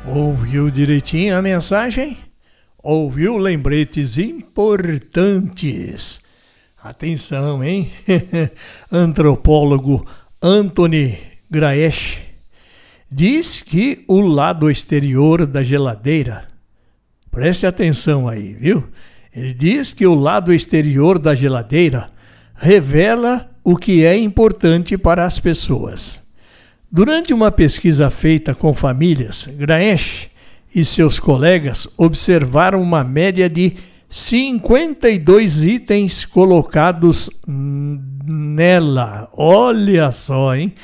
Ouviu direitinho a mensagem? Ouviu lembretes importantes? Atenção, hein? Antropólogo Anthony Graesch diz que o lado exterior da geladeira, preste atenção aí, viu? Ele diz que o lado exterior da geladeira revela o que é importante para as pessoas. Durante uma pesquisa feita com famílias, Graesch e seus colegas observaram uma média de 52 itens colocados nela. Olha só, hein?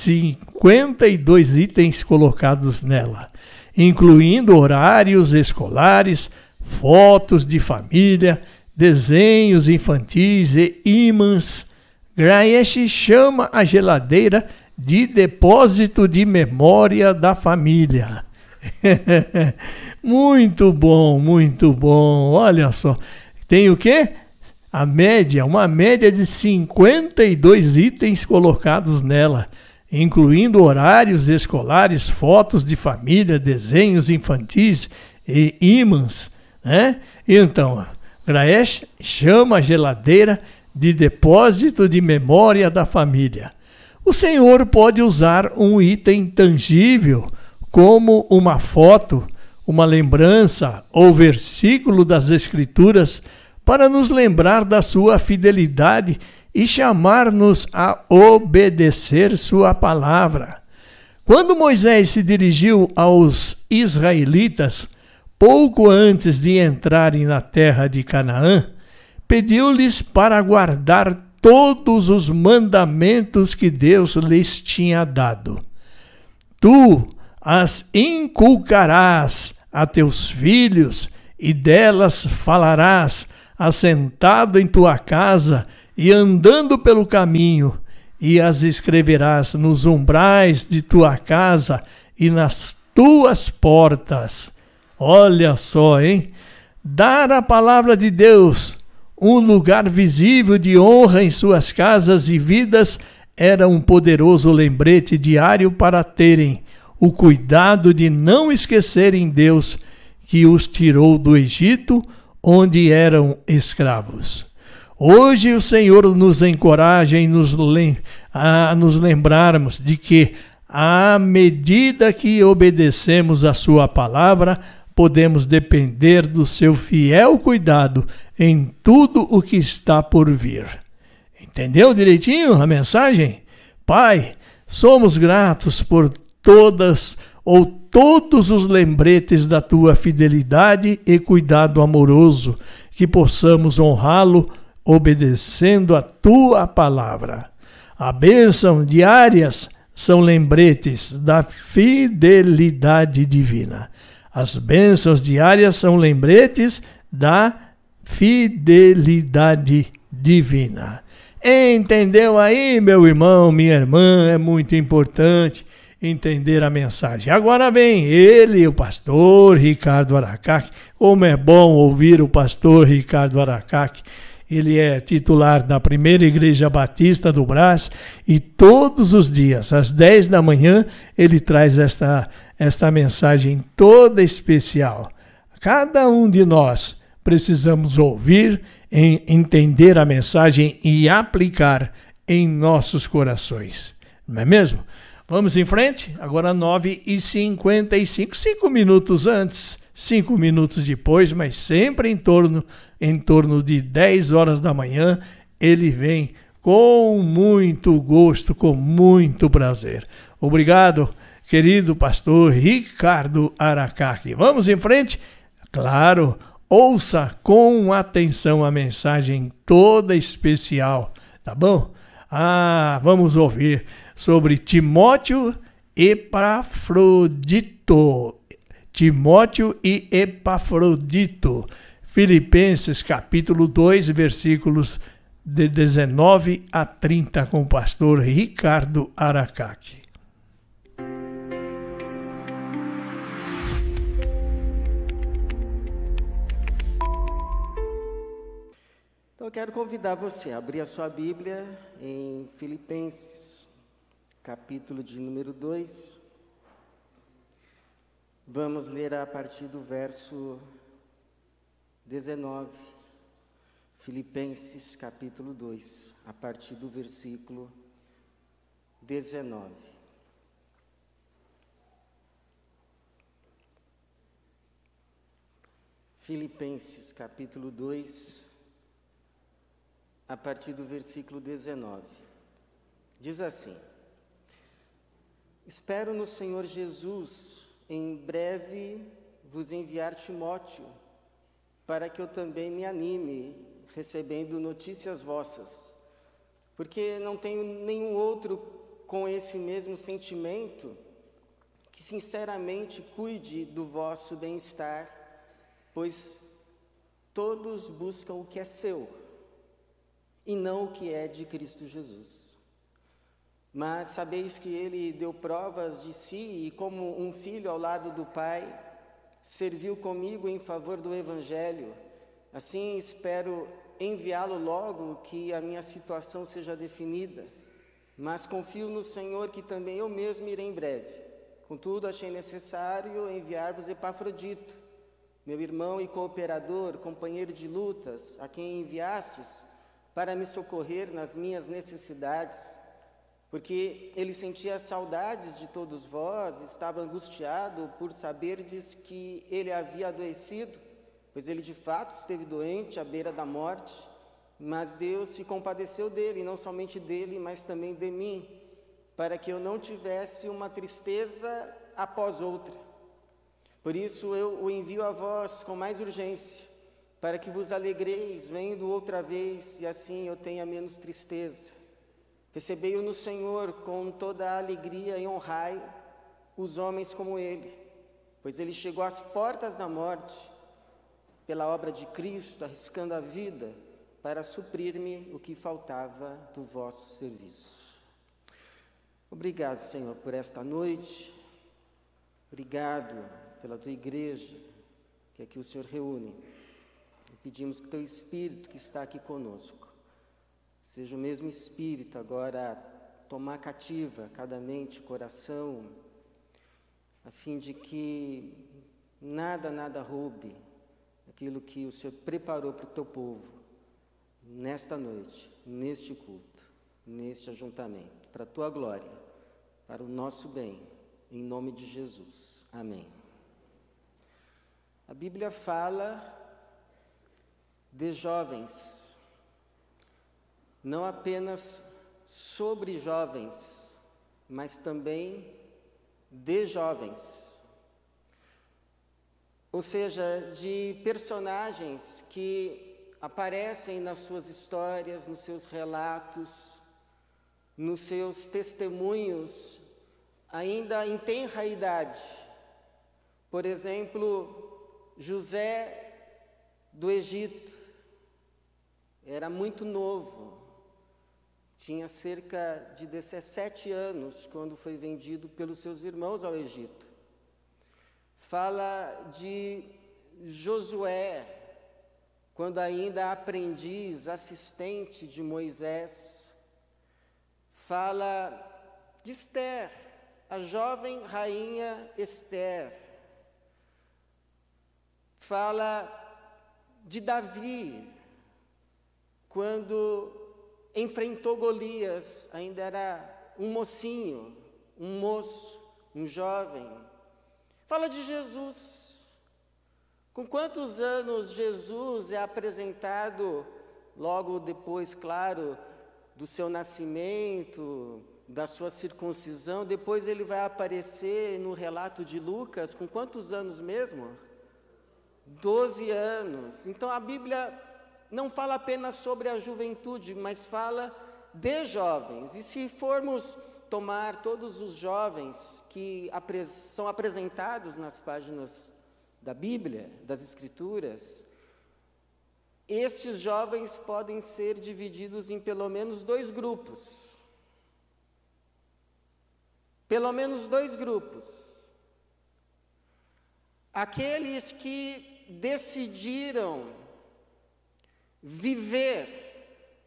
52 itens colocados nela, incluindo horários escolares, fotos de família, desenhos infantis e ímãs. Graesch chama a geladeira de depósito de memória da família. Muito bom, muito bom. Olha só. Tem o quê? Uma média de 52 itens colocados nela, incluindo horários escolares, fotos de família, desenhos infantis e ímãs, né? Então, Graesch chama a geladeira de depósito de memória da família. O Senhor pode usar um item tangível, como uma foto, uma lembrança ou versículo das Escrituras, para nos lembrar da sua fidelidade e chamar-nos a obedecer sua palavra. Quando Moisés se dirigiu aos israelitas, pouco antes de entrarem na terra de Canaã, pediu-lhes para guardar todos os mandamentos que Deus lhes tinha dado. Tu as inculcarás a teus filhos, e delas falarás, assentado em tua casa e andando pelo caminho, e as escreverás nos umbrais de tua casa e nas tuas portas. Olha só, hein? Dar a palavra de Deus um lugar visível de honra em suas casas e vidas era um poderoso lembrete diário para terem o cuidado de não esquecerem Deus que os tirou do Egito, onde eram escravos. Hoje o Senhor nos encoraja a nos lembrarmos de que, à medida que obedecemos a sua palavra, podemos depender do seu fiel cuidado em tudo o que está por vir. Entendeu direitinho a mensagem? Pai, somos gratos por todos os lembretes da tua fidelidade e cuidado amoroso, que possamos honrá-lo obedecendo a tua palavra. A bênção diárias são lembretes da fidelidade divina. As bênçãos diárias são lembretes da fidelidade divina. Entendeu aí, meu irmão, minha irmã? É muito importante entender a mensagem. Agora vem ele, o pastor Ricardo Aracaque. Como é bom ouvir o pastor Ricardo Aracaque. Ele é titular da Primeira Igreja Batista do Brás e todos os dias, às 10 da manhã, ele traz esta mensagem toda especial. Cada um de nós precisamos ouvir, entender a mensagem e aplicar em nossos corações. Não é mesmo? Vamos em frente? Agora 9h55, 5 minutos antes, 5 minutos depois, mas sempre em torno de 10 horas da manhã, ele vem com muito gosto, com muito prazer. Obrigado, querido pastor Ricardo Aracaque. Vamos em frente? Claro, ouça com atenção a mensagem toda especial, tá bom? Vamos ouvir sobre Timóteo e Epafrodito. Timóteo e Epafrodito. Filipenses capítulo 2, versículos de 19 a 30, com o pastor Ricardo Aracaque. Então eu quero convidar você a abrir a sua Bíblia em Filipenses, capítulo de número 2. Vamos ler a partir do verso 19, Filipenses capítulo 2, a partir do versículo 19. Filipenses capítulo 2, a partir do versículo 19. Diz assim: Espero no Senhor Jesus em breve vos enviar Timóteo, para que eu também me anime, recebendo notícias vossas, porque não tenho nenhum outro com esse mesmo sentimento, que sinceramente cuide do vosso bem-estar, pois todos buscam o que é seu, e não o que é de Cristo Jesus. Mas sabeis que ele deu provas de si e, como um filho ao lado do Pai, serviu comigo em favor do Evangelho. Assim espero enviá-lo logo que a minha situação seja definida. Mas confio no Senhor que também eu mesmo irei em breve. Contudo, achei necessário enviar-vos Epafrodito, meu irmão e cooperador, companheiro de lutas, a quem enviastes para me socorrer nas minhas necessidades, porque ele sentia saudades de todos vós, estava angustiado por saberdes que ele havia adoecido, pois ele de fato esteve doente à beira da morte, mas Deus se compadeceu dele, e não somente dele, mas também de mim, para que eu não tivesse uma tristeza após outra. Por isso eu o envio a vós com mais urgência, para que vos alegreis vendo outra vez, e assim eu tenha menos tristeza. Recebei-o no Senhor com toda a alegria e honrai os homens como ele, pois ele chegou às portas da morte pela obra de Cristo, arriscando a vida para suprir-me o que faltava do vosso serviço. Obrigado, Senhor, por esta noite. Obrigado pela tua igreja, que aqui o Senhor reúne. E pedimos que teu Espírito que está aqui conosco seja o mesmo Espírito agora a tomar cativa cada mente, coração, a fim de que nada roube aquilo que o Senhor preparou para o teu povo nesta noite, neste culto, neste ajuntamento, para a tua glória, para o nosso bem, em nome de Jesus. Amém. A Bíblia fala de jovens, não apenas sobre jovens, mas também de jovens. Ou seja, de personagens que aparecem nas suas histórias, nos seus relatos, nos seus testemunhos, ainda em tenra idade. Por exemplo, José do Egito era muito novo. Tinha cerca de 17 anos quando foi vendido pelos seus irmãos ao Egito. Fala de Josué, quando ainda aprendiz, assistente de Moisés. Fala de Esther, a jovem rainha Esther. Fala de Davi, quando enfrentou Golias, ainda era um mocinho, um moço, um jovem. Fala de Jesus. Com quantos anos Jesus é apresentado, logo depois, claro, do seu nascimento, da sua circuncisão, depois ele vai aparecer no relato de Lucas, com quantos anos mesmo? 12 anos. Então a Bíblia não fala apenas sobre a juventude, mas fala de jovens. E se formos tomar todos os jovens que são apresentados nas páginas da Bíblia, das Escrituras, estes jovens podem ser divididos em pelo menos dois grupos. Pelo menos dois grupos. Aqueles que decidiram viver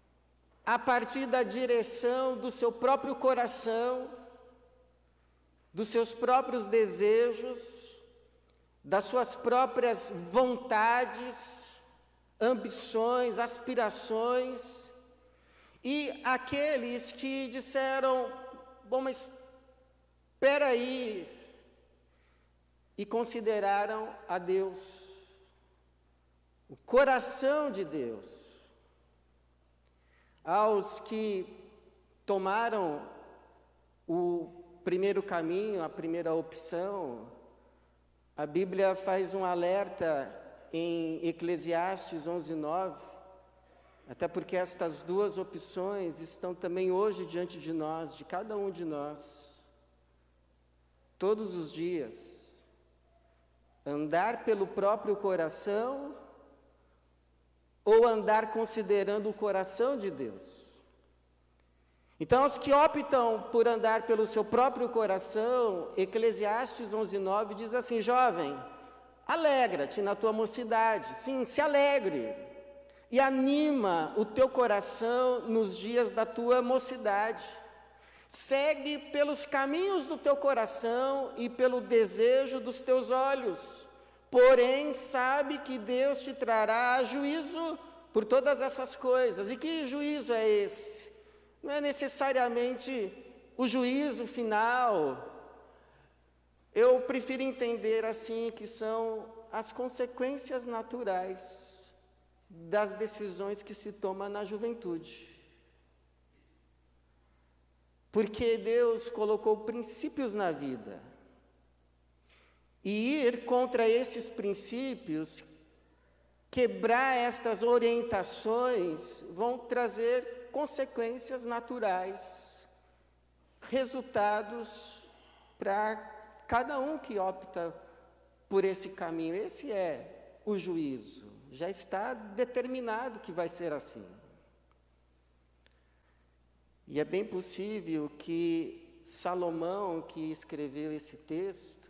a partir da direção do seu próprio coração, dos seus próprios desejos, das suas próprias vontades, ambições, aspirações, e aqueles que disseram: bom, mas espera aí, e consideraram a Deus, o coração de Deus. Aos que tomaram o primeiro caminho, a primeira opção, a Bíblia faz um alerta em Eclesiastes 11:9, até porque estas duas opções estão também hoje diante de nós, de cada um de nós, todos os dias. Andar pelo próprio coração ou andar considerando o coração de Deus. Então, os que optam por andar pelo seu próprio coração, Eclesiastes 11:9 diz assim: jovem, alegra-te na tua mocidade, sim, se alegre, e anima o teu coração nos dias da tua mocidade. Segue pelos caminhos do teu coração e pelo desejo dos teus olhos, porém sabe que Deus te trará juízo por todas essas coisas. E que juízo é esse? Não é necessariamente o juízo final. Eu prefiro entender assim que são as consequências naturais das decisões que se tomam na juventude. Porque Deus colocou princípios na vida. E ir contra esses princípios, quebrar estas orientações, vão trazer consequências naturais, resultados para cada um que opta por esse caminho. Esse é o juízo, já está determinado que vai ser assim. E é bem possível que Salomão, que escreveu esse texto,